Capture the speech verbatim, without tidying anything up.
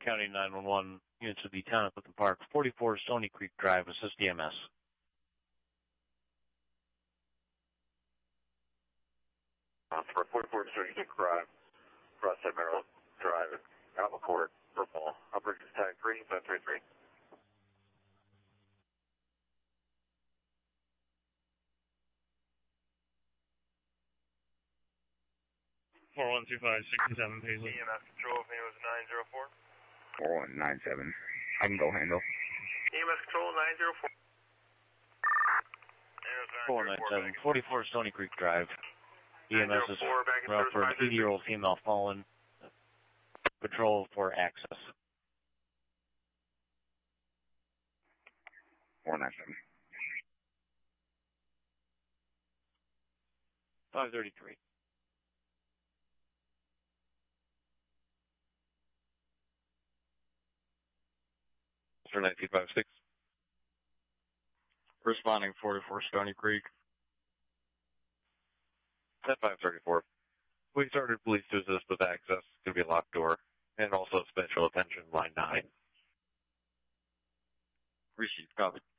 County nine one one, units of the town of Clifton Park, forty-four Stony Creek Drive, assist E M S. Uh, for forty-four Stony Creek Drive, Crosshead Maryland Drive, Alpha Court, Purple, Operations Tag three five three three. four one two five, sixty-seven Paisley. E M S control, if name was nine zero four. four one nine seven. I can go handle. E M S control, nine zero four. four nine seven, forty-four Stony Creek Drive. E M S is back in route service, for an five three three. eighty-year-old female fallen. Patrol for access. four nine seven. five thirty-three. nine two five six. Responding forty-four Stony Creek. At five thirty-four. We started police to assist with access. It's going to be a locked door. And also special attention, line nine. Received, copy.